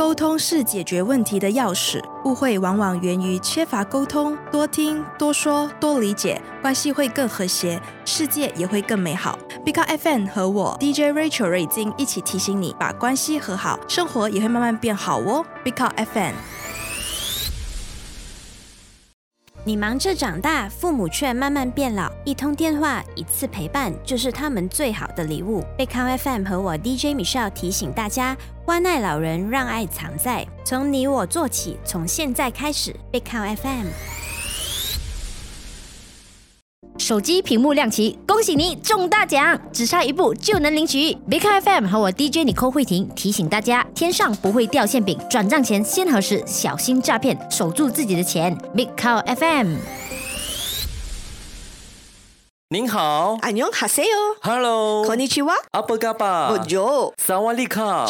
沟通是解决问题的钥匙，误会往往源于缺乏沟通，多听、多说、多理解，关系会更和谐，世界也会更美好。Big Up FM 和我 DJ Rachel 瑞金一起提醒你，把关系和好，生活也会慢慢变好哦。Big Up FM。 你忙着长大，父母却慢慢变老，一通电话，一次陪伴，就是他们最好的礼物。贝康 FM 和我 DJ Michelle 提醒大家，关爱老人，让爱藏在，从你我做起，从现在开始。贝康 FM。 手机屏幕亮起，恭喜你中大奖，只差一步就能领取。Big FM 和我 DJ Nicole 慧婷提醒大家，天上不会掉馅饼，转账前先核实，小心诈骗，守住自己的钱。Big FM。 您好， 안녕하세요。 Hello， konnichiwa， apa kabar， Bonjour， Sawadee-ka。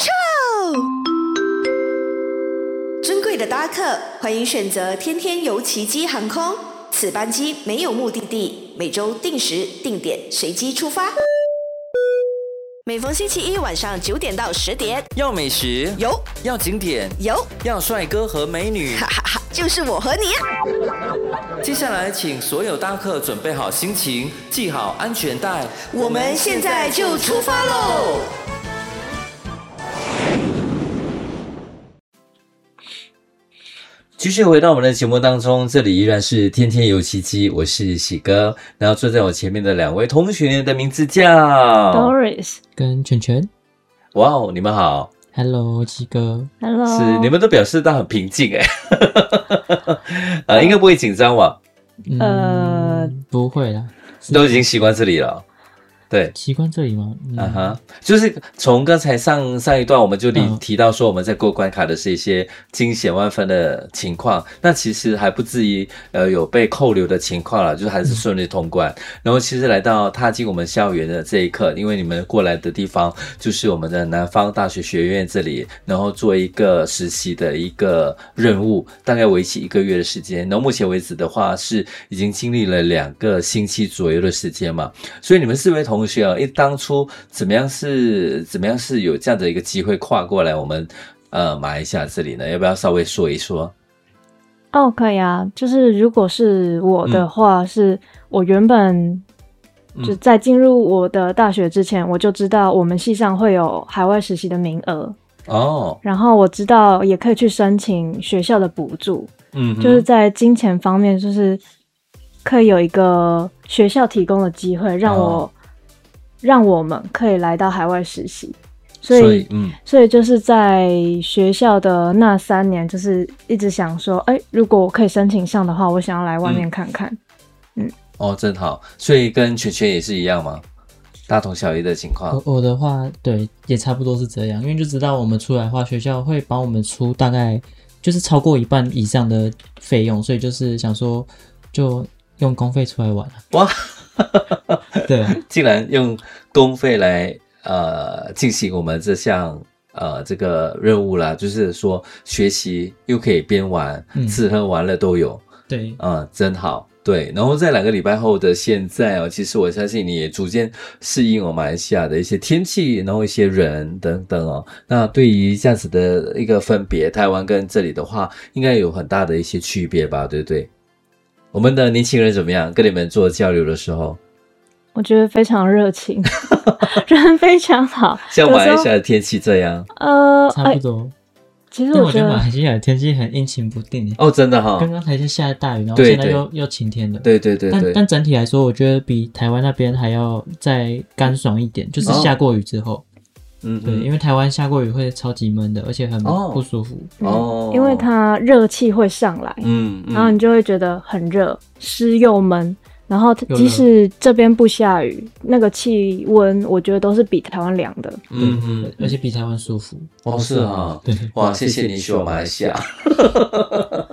尊贵的搭客，欢迎选择天天游奇迹航空。此班机没有目的地，每周定时定点随机出发。每逢星期一晚上9点到10点， 要美食有， 要景点有， 要帅哥和美女， 哈哈哈，就是我和你啊！ 接下来请所有搭客准备好心情，系好安全带， 我们现在就出发喽！ 继续回到我们的节目当中，这里依然是天天有奇迹，我是喜哥，然后坐在我前面的两位同学的名字叫 Doris 跟全全。 哇哦，你们好。 Hello 七哥。 Hello。 是，你们都表示到很平静应该不会紧张吧？ 不会啦， 都已经习惯这里了。对， 习惯这里吗？ 就是从刚才上一段我们就提到说我们在过关卡的是一些惊险万分的情况，那其实还不至于有被扣留的情况啦，就是还是顺利通关。然后其实来到踏进我们校园的这一刻，因为你们过来的地方就是我们的南方大学学院这里，然后做一个实习的一个任务，大概为期1个月的时间。然后目前为止的话是已经经历了2个星期左右的时间嘛，所以你们4位同学当初怎么样是有这样的一个机会跨过来我们马来西亚这里呢？要不要稍微说一说？ 可以啊，就是如果是我的话，是我原本就在进入我的大学之前，我就知道我们系上会有海外实习的名额然后我知道也可以去申请学校的补助，就是在金钱方面，就是可以有一个学校提供的机会，让我们可以来到海外实习，所以就是在学校的那3年，就是一直想说，如果我可以申请上的话，我想要来外面看看。 真好。所以跟全全也是一样吗？大同小异的情况？ 我的话，对，也差不多是这样，因为就知道我们出来的话，学校会帮我们出大概就是超过1半以上的费用，所以就是想说，就用公费出来玩。 哇！ 对， 竟然用公费来进行我们这项这个任务啦，就是说学习又可以边玩，吃喝玩乐都有。 对， 真好。对，然后在2个礼拜后的现在其实我相信你也逐渐适应马来西亚的一些天气，然后一些人等等那对于这样子的一个分别，台湾跟这里的话，应该有很大的一些区别吧，对不对？我们的年轻人怎么样？跟你们做交流的时候， 我觉得非常热情，人非常好。 像马来西亚的天气这样， 差不多。 其实我觉得马来西亚的天气很阴晴不定真的哈。 刚刚才下大雨，然后现在又晴天了。 对。 但整体来说，我觉得比台湾那边还要再干爽一点，就是下过雨之后。对，因为台湾下过雨会超级闷的，而且很不舒服。 因为它热气会上来，然后你就会觉得很热，湿又闷。然后即使这边不下雨，那个气温我觉得都是比台湾凉的。 而且比台湾舒服。 是啊。对，哇，谢谢你喜欢马来西亚。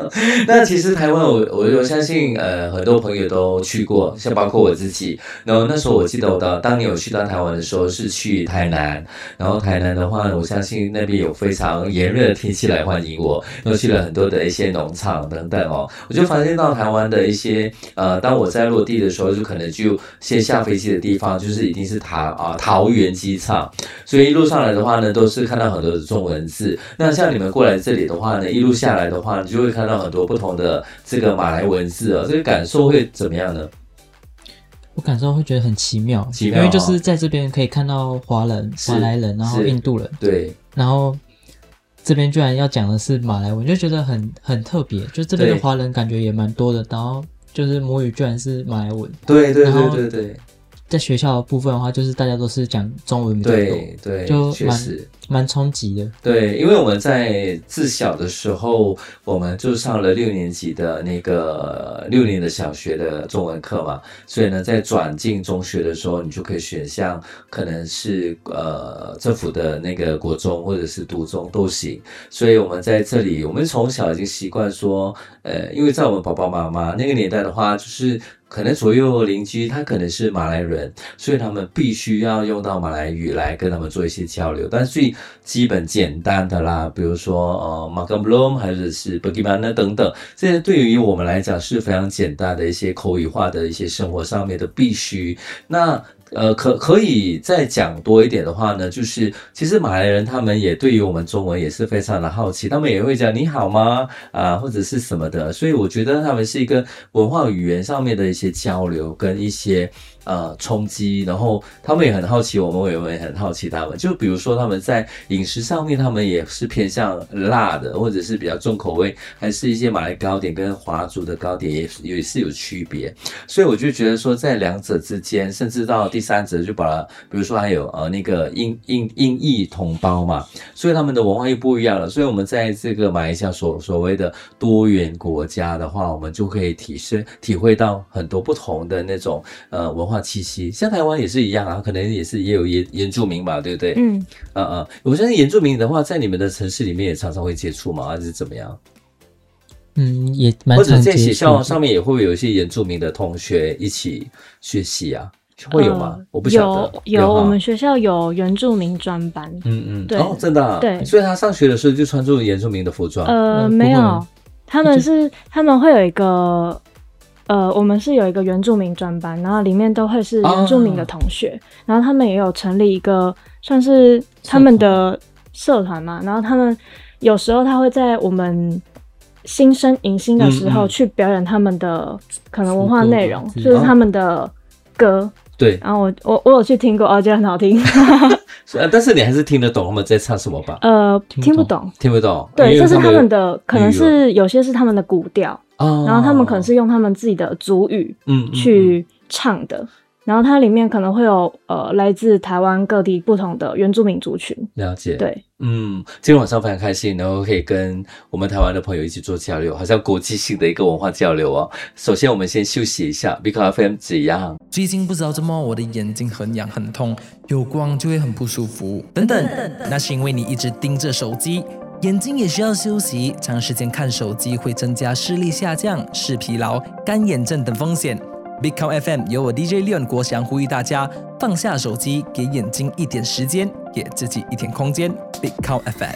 那其实台湾我相信很多朋友都去过，像包括我自己。然后那时候我记得我当年有去到台湾的时候是去台南，然后台南的话，我相信那边有非常炎热的天气来欢迎我，又去了很多的一些农场等等哦。我就发现到台湾的一些当我在落地的时候，就可能就先下飞机的地方就是一定是桃园机场，所以一路上来的话呢，都是看到很多的中文字。那像你们过来这里的话呢，一路下来的话，你就会看到很多不同的这个马来文字这个感受会怎么样呢？ 我感受会觉得很奇妙，因为就是在这边可以看到华人、马来人，然后印度人， 对， 然后这边居然要讲的是马来文，就觉得很特别，就这边的华人感觉也蛮多的，然后就是母语居然是马来文， 对，在学校的部分的话，就是大家都是讲中文比较多， 对， 就蛮冲击的。 对，因为我们在自小的时候，我们就上了6年级的那个6年的小学的中文课嘛，所以呢，在转进中学的时候，你就可以选项可能是政府的那个国中或者是独中都行。所以我们在这里，我们从小已经习惯说，因为在我们爸爸妈妈那个年代的话，就是可能左右邻居他可能是马来人，所以他们必须要用到马来语来跟他们做一些交流。但最基本简单的啦，比如说makan belum还是 bagaimana 等等，这些对于我们来讲是非常简单的一些口语化的一些生活上面的必须。那可以再讲多一点的话呢，就是其实马来人他们也对于我们中文也是非常的好奇，他们也会讲你好吗或者是什么的，所以我觉得他们是一个文化语言上面的一些交流跟一些冲击，然后他们也很好奇我们也很好奇他们，就比如说他们在饮食上面他们也是偏向辣的，或者是比较重口味，还是一些马来糕点跟华族的糕点也是有区别，所以我就觉得说在两者之间，甚至到第三者就把它，比如说还有那个印裔同胞嘛，所以他们的文化又不一样了，所以我们在这个马来西亚所谓的多元国家的话，我们就可以体会到很多不同的那种文化气息。像台湾也是一样啊，可能也有原住民嘛，对不对？我相信原住民的话，在你们的城市里面也常常会接触嘛，还是怎么样？ 也蛮常接触的。 或者在学校上面也会不会有一些原住民的同学一起学习啊？会有吗？我不晓得。 有，我们学校有原住民专班。对。 真的对， 所以他上学的时候就穿着原住民的服装。 没有，他们会有一个我们是有一个原住民专班，然后里面都会是原住民的同学，然后他们也有成立一个算是他们的社团嘛，然后他们有时候他会在我们新生迎新的时候去表演他们的可能文化内容，就是他们的歌。 对， 然后我有去听过，觉得很好听。 但是你还是听得懂他们在唱什么吧？ 听不懂。 对， 这是他们的，可能是有些是他们的古调，然后他们可能是用他们自己的族语去唱的。然后它里面可能会有来自台湾各地不同的原住民族群。 了解。 对， 今天晚上非常开心，然后可以跟我们台湾的朋友一起做交流，好像国际性的一个文化交流哦。首先我们先休息一下 Big FM 怎样？ 最近不知道怎么我的眼睛很痒很痛，有光就会很不舒服等等，那是因为你一直盯着手机。眼睛也需要休息，长时间看手机会增加视力下降、视疲劳、干眼症等风险。Big Count FM 由我 DJ Leon 国祥呼吁大家放下手机，给眼睛一点时间，给自己一点空间。Big Count FM。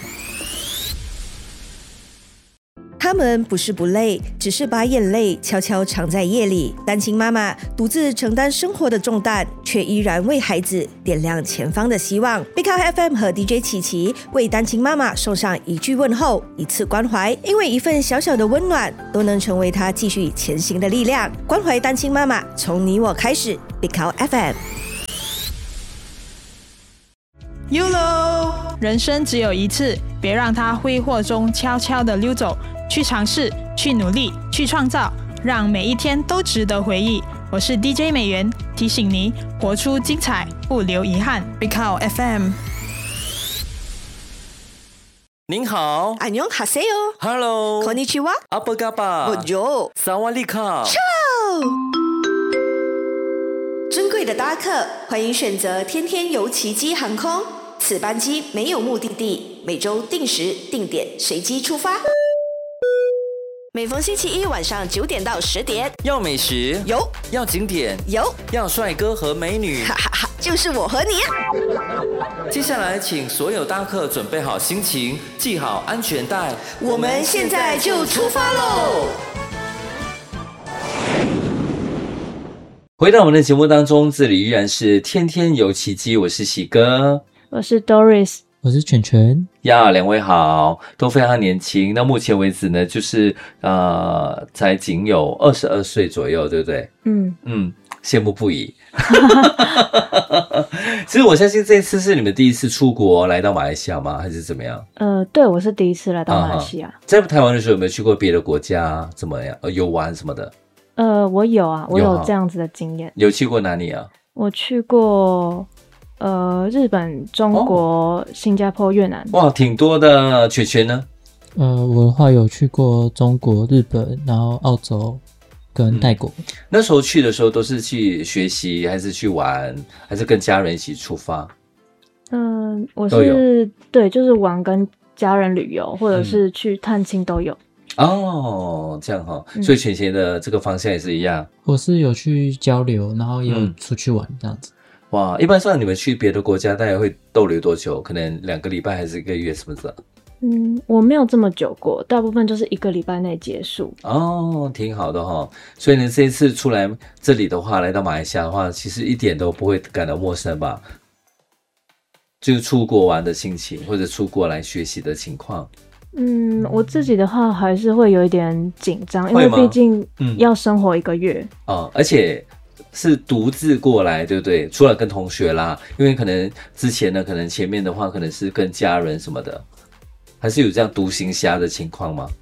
他们不是不累，只是把眼泪悄悄藏在夜里。单亲妈妈独自承担生活的重担，却依然为孩子点亮前方的希望。Big Count FM 和 DJ 琪琪为单亲妈妈送上一句问候，一次关怀，因为一份小小的温暖，都能成为她继续前行的力量。关怀单亲妈妈，从你我开始。Big Count FM。YOLO， 人生只有一次，别让它挥霍中悄悄地溜走。去尝试，去努力，去创造，让每一天都值得回忆。我是 DJ 美元，提醒你活出精彩，不留遗憾。Big Count FM。 您好， 안녕하세요。 Hello， konnichiwa， apa kabar， Bonjour， Sawadee-ka。 尊贵的搭客，欢迎选择天天游奇迹航空。此班机没有目的地，每周定时定点随机出发。 每逢星期一晚上9点到10点， 要美食有， 要景点有， 要帅哥和美女， 哈哈哈，就是我和你啊！ 接下来请所有搭客准备好心情，系好安全带， 我们现在就出发喽！ 回到我们的节目当中，这里依然是天天有奇迹，我是喜哥， 我是 Doris， 我是全全呀，两位好，都非常年轻。那目前为止呢，就是才仅有22岁左右，对不对？羡慕不已。其实我相信这一次是你们第一次出国来到马来西亚吗？还是怎么样？ 对，我是第一次来到马来西亚。 在台湾的时候有没有去过别的国家？怎么样？游玩什么的？ 我有啊，我有这样子的经验。 有去过哪里啊？ 我去过日本、中国、新加坡、越南。 哇，挺多的。全全呢？ 我的话有去过中国、日本，然后澳洲跟泰国。 那时候去的时候都是去学习，还是去玩，还是跟家人一起出发？ 我是对，就是玩跟家人旅游，或者是去探亲都有。 哦，这样哈，所以全全的这个方向也是一样。 我是有去交流，然后也有出去玩这样子。 哇，一般上你们去别的国家大概会逗留多久？可能2个礼拜还是1个月，是不是？ 我没有这么久过，大部分就是1个礼拜内结束。 哦，挺好的哈。所以呢，这一次出来这里的话，来到马来西亚的话，其实一点都不会感到陌生吧？就出国玩的心情，或者出国来学习的情况。 我自己的话还是会有一点紧张，因为毕竟要生活1个月。 而且是独自过来，对不对？除了跟同学啦，因为可能之前呢，可能前面的话可能是跟家人什么的，还是有这样独行侠的情况吗？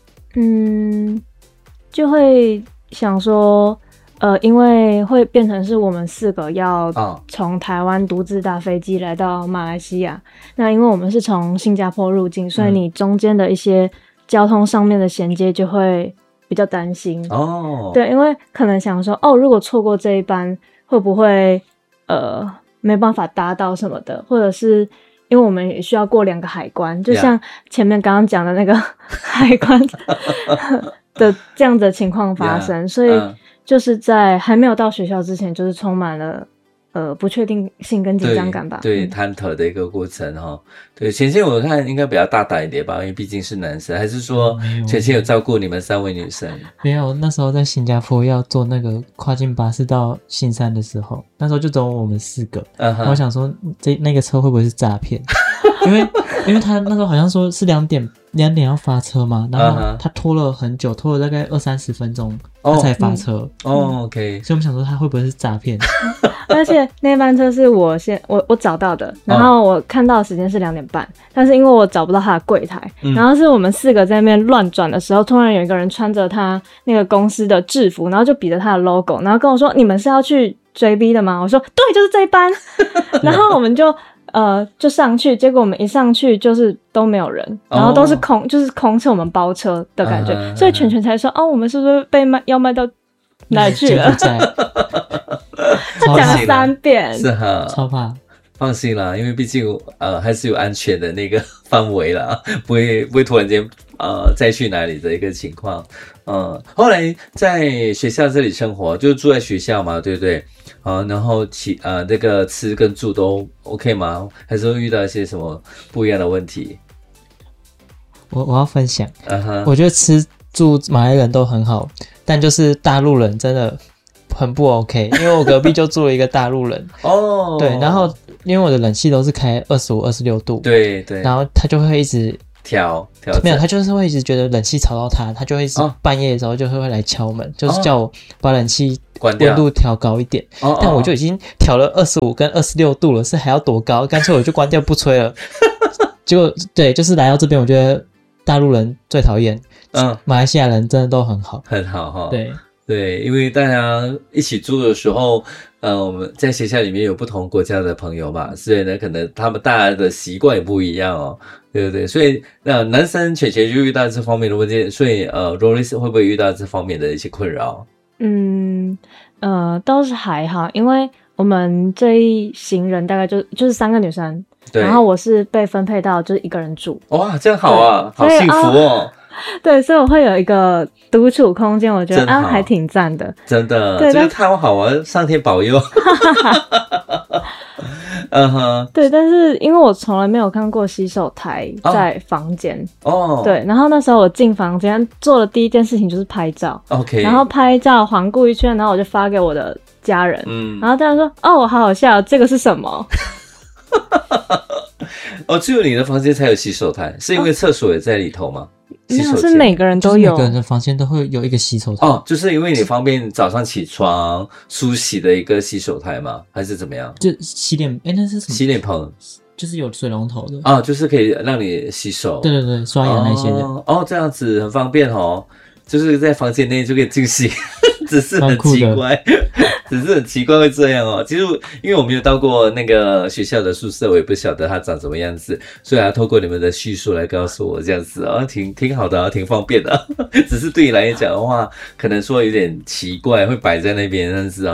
就会想说，因为会变成是我们4个要从台湾独自搭飞机来到马来西亚。那因为我们是从新加坡入境，所以你中间的一些交通上面的衔接就会比较担心。对，因为可能想说，如果错过这一班，会不会没办法搭到什么的，或者是因为我们也需要过2个海关，就像前面刚刚讲的那个海关的这样的情况发生，所以就是在还没有到学校之前，就是充满了不确定性跟紧张感吧。 对，忐忑的一个过程哈。对，全全我看应该比较大胆一点吧，因为毕竟是男生，还是说全全有照顾你们3位女生？ 没有，那时候在新加坡要坐那个跨境巴士到新山的时候，那时候就只有我们4个。我想说那个车会不会是诈骗？因为他那时候好像说是2点要发车嘛，然后他拖了很久，拖了大概20-30分钟他才发车。 OK， 所以我们想说他会不会是诈骗？ 而且那班车是我找到的，然后我看到的时间是2点半，但是因为我找不到他的柜台，然后是我们4个在那边乱转的时候，突然有一个人穿着他那个公司的制服，然后就比着他的 logo， 然后跟我说：“你们是要去追 B 的吗？”我说：“对，就是这一班。”然后我们就上去，结果我们一上去就是都没有人，然后都是空，就是空车，我们包车的感觉，所以全全才说：“我们是不是被要卖到哪里去了？”他讲了3遍， 是哈， 超怕。 放心啦，因为毕竟还是有安全的那个范围啦，不会突然间再去哪里的一个情况。后来在学校这里生活，就住在学校嘛，对不对？然后那个吃跟住都 OK 吗？还是会遇到一些什么不一样的问题？ 我要分享，我觉得吃住马来人都很好，但就是大陆人真的很不 OK， 因为我隔壁就住了一个大陆人。对，然后因为我的冷气都是开25、26度， 对， 然后他就会一直调， 没有，他就是会一直觉得冷气吵到他就会一直半夜的时候就会来敲门，就是叫我把冷气温度调高一点。但我就已经调了25跟26度了，是还要多高？干脆我就关掉不吹了。结果对，就是来到这边，我觉得大陆人最讨厌，马来西亚人真的都很好， 很好哈。 对， 因为大家一起住的时候，我们在学校里面有不同国家的朋友嘛，所以呢，可能他们大家的习惯也不一样哦，对不对？所以男生全就遇到这方面的问题，所以Doris 会不会遇到这方面的一些困扰？ 倒是还好，因为我们这一行人大概就是3个女生，然后我是被分配到就是1个人住。 哇，这样好啊，好幸福哦。 对，所以我会有一个独处空间，我觉得还挺赞的， 真的， 对， 这个太好玩，上天保佑。 对，但是因为我从来没有看过洗手台在房间哦， 对，然后那时候我进房间做的第一件事情就是拍照 ，OK， 然后拍照环顾一圈，然后我就发给我的家人，然后家人说哦，好好笑，这个是什么？ 哦，只有你的房间才有洗手台，是因为厕所也在里头吗？ 没有，是每个人都有， 每个人的房间都会有一个洗手台。 哦，就是因为你方便早上起床梳洗的一个洗手台吗？还是怎么样？ 就洗脸，那是什么？ 洗脸盆， 就是有水龙头的啊，就是可以让你洗手。 对对对，刷牙那些的。 哦，这样子很方便哦，就是在房间内就可以进行。只是很奇怪，只是很奇怪会这样哦。其实因为我没有到过那个学校的宿舍，我也不晓得它长什么样子，所以要透过你们的叙述来告诉我这样子哦，挺好的啊，挺方便的。只是对你来讲的话，可能说有点奇怪，会摆在那边，但是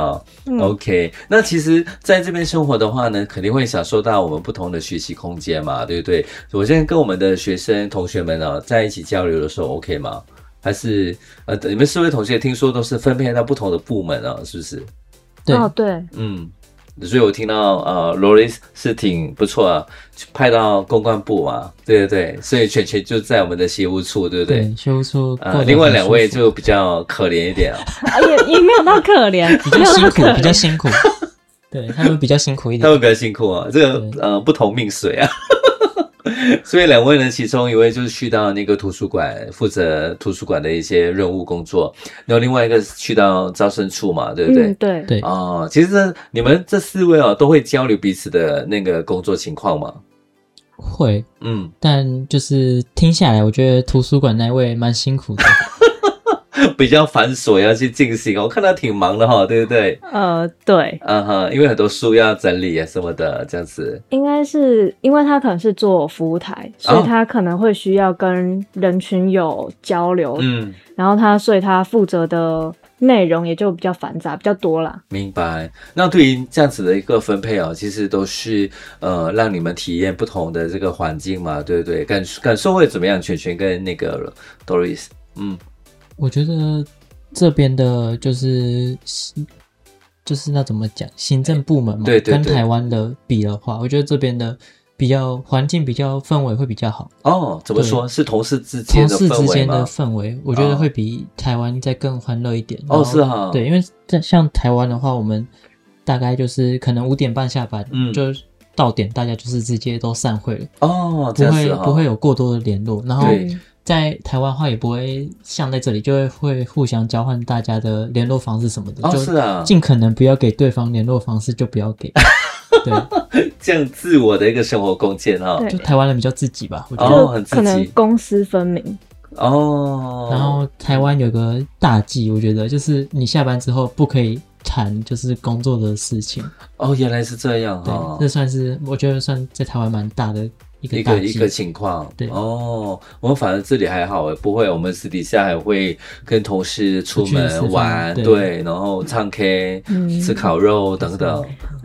OK。那其实在这边生活的话呢，肯定会享受到我们不同的学习空间嘛，对不对？我现在跟我们的学生同学们在一起交流的时候 OK 吗？还是你们4位同学听说都是分配到不同的部门啊，是不是？ 对， 对， 所以我听到Loris 是挺不错啊，派到公关部嘛，对对对，所以全就在我们的协务处，对不对？ 对，协务处。 另外2位就比较可怜一点啊， 也没有到可怜， 比较辛苦，比较辛苦。对，他们比较辛苦一点， 他们比较辛苦啊，这个不同命水啊。所以2位呢，其中1位就是去到那个图书馆，负责图书馆的一些任务工作，然后另外一个是去到招生处嘛，对不对？ 对对。 其实你们这4位都会交流彼此的那个工作情况吗？ 会，但就是听下来，我觉得图书馆那位蛮辛苦的。 比较繁琐要去进行，我看他挺忙的哈，对不对？ 对， 因为很多书要整理啊什么的，这样子。 应该是因为他可能是做服务台，所以他可能会需要跟人群有交流，然后所以他负责的内容也就比较繁杂，比较多啦。 明白。那对于这样子的一个分配其实都是让你们体验不同的这个环境嘛，对不对？感受会怎么样？全跟那个 Doris， 我觉得这边的就是那怎么讲，行政部门嘛， 对， 跟台湾的比的话，我觉得这边的比较环境比较氛围会比较好。 怎么说？是同事之间的氛围吗？ 同事之间的氛围，我觉得会比台湾再更欢乐一点。 是哈。 对，因为像台湾的话，我们大概就是可能5点半下班，就到点，大家就是直接都散会了。 这样子不会有过多的联络，然后。在台湾的话也不会像在这里，就会互相交换大家的联络方式什么的， 是啊， 尽可能不要给对方联络方式就不要给。对， 这样自我的一个生活空间就台湾人比较自己吧，我觉得很自己， 可能公私分明。 然后台湾有个大忌，我觉得就是你下班之后不可以谈就是工作的事情。 原来是这样。 对，这算是我觉得算在台湾蛮大的一个情况。 对我们反正这里还好，不会，我们私底下还会跟同事出门玩，对，然后唱 K、吃烤肉等等。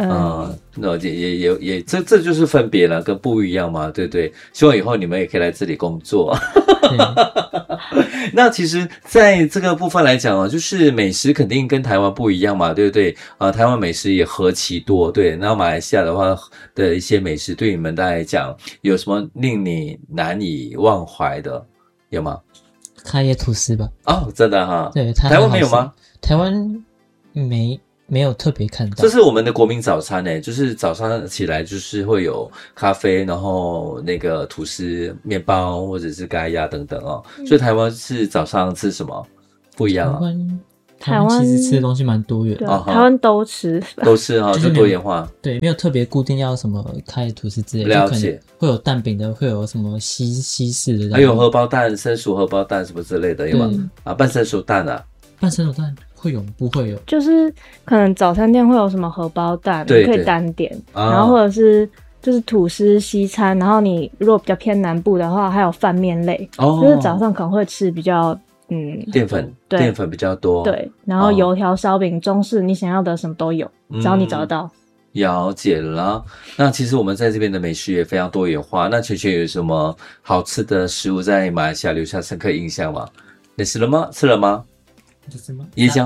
也这就是分别了，跟不一样嘛，对不对？希望以后你们也可以来这里工作。那其实在这个部分来讲就是美食肯定跟台湾不一样嘛，对不对？台湾美食也何其多，对。然后马来西亚的话的一些美食对你们来讲有什么令你难以忘怀的，有吗？ 咖椰吐司吧。 真的哈。 对， 台湾没有吗？ 台湾没有特别看到。 这是我们的国民早餐就是早上起来就是会有咖啡，然后那个吐司、面包或者是咖椰等等所以台湾是早上吃什么不一样台湾其实吃的东西蛮多元的， 台湾都吃就多元化。 对，没有特别固定要什么咖椰吐司之类的， 了解。 会有蛋饼的，会有什么西式的， 还有荷包蛋、生熟荷包蛋什么之类的，有吗？半生熟蛋半生熟蛋会有不会有？ 就是可能早餐店会有什么荷包蛋，你可以单点，然后或者是就是吐司西餐，然后你如果比较偏南部的话，还有饭面类，就是早上可能会吃比较淀粉比较多， 对，然后油条、烧饼、中式，你想要的什么都有，只要你找得到。 了解了。那其实我们在这边的美食也非常多元化。那全有什么好吃的食物在马来西亚留下深刻印象吗？你吃了吗？吃了吗？椰浆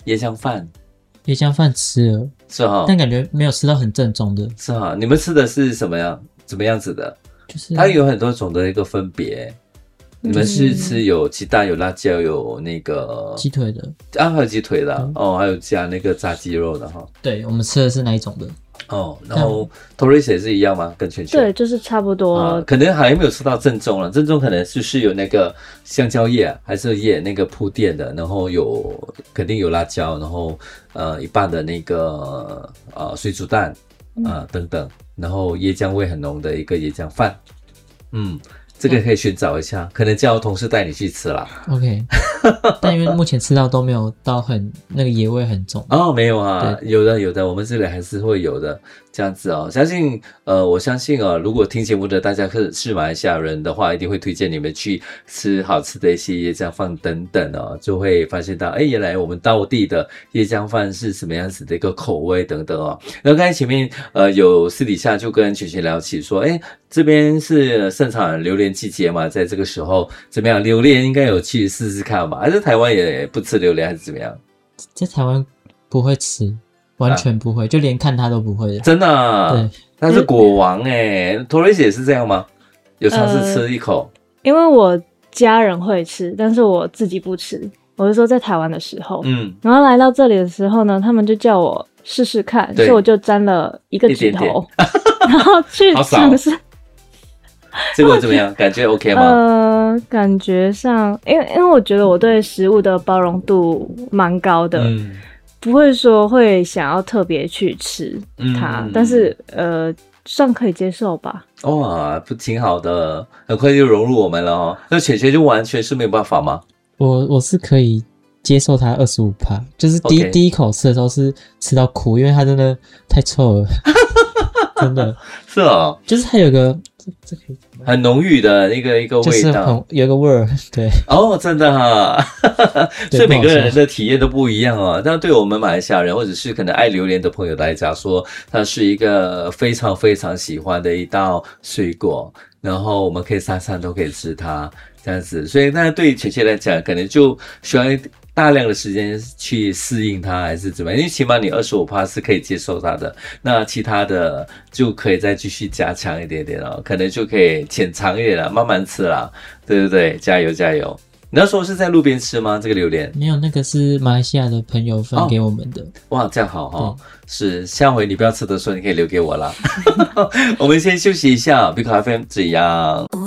饭吃了， 是哈，但感觉没有吃到很正宗的。 是哈，你们吃的是怎么样子的？就是它有很多种的一个分别。你们是吃有鸡蛋、有辣椒、有那个鸡腿的啊，还有鸡腿的哦，还有加那个炸鸡肉的哈。 对，我们吃的是哪一种的？ 哦，然后 Torres 也是一样吗？跟全对，就是差不多。 可能还没有吃到正宗了，正宗可能就是有那个香蕉叶还是叶那个铺垫的，然后肯定有辣椒，然后一半的那个水煮蛋等等，然后椰浆味很浓的一个椰浆饭，这个可以寻找一下，可能叫同事带你去吃啦。 OK， 但因为目前吃到都没有到那个野味很重哦，没有啊，有的，我们这里还是会有的这样子哦。我相信如果听节目的大家是马来西亚人的话，一定会推荐你们去吃好吃的一些椰浆饭等等哦，就会发现到原来我们道地的椰浆饭是什么样子的一个口味等等哦。然后刚才前面有私底下就跟全聊起说，这边是盛产榴莲季节嘛，在这个时候怎么样？榴莲应该有去试试看吧？还是台湾也不吃榴莲，还是怎么样？ 在台湾不会吃，完全不会，就连看它都不会的。 真的啊？ 对， 那是果王Torres 也是这样吗？有尝试吃一口？ 因为我家人会吃，但是我自己不吃。我是说在台湾的时候，然后来到这里的时候呢，他们就叫我试试看，所以我就沾了一个指头，然后去尝试。 结果怎么样？感觉 OK 吗？ 感觉上，因为我觉得我对食物的包容度蛮高的，不会说会想要特别去吃它，但是算可以接受吧。 哇，不挺好的，很快就融入我们了哦。那犬就完全是没有办法吗？ 我是可以接受它25%，就是第一口吃的时候是吃到苦，因为它真的太臭了，真的是哦， 就是它有个。这可以很浓郁的一个味道， 就是有个味儿，对哦，真的哈，所以每个人的体验都不一样哦。但对我们马来西亚人或者是可能爱榴莲的朋友来讲说，它是一个非常非常喜欢的一道水果，然后我们可以三餐都可以吃它这样子，所以那对确切来讲，可能就需要大量的时间去适应它，还是怎么样？因为起码你25%是可以接受它的，那其他的就可以再继续加强一点点了，可能就可以浅尝一点了，慢慢吃啦，对不对？加油加油！你那时候是在路边吃吗？这个榴莲？ 没有，那个是马来西亚的朋友分给我们的。 哇，这样好哦。是，下回你不要吃的时候，你可以留给我啦。我们先休息一下，Big FM 这样。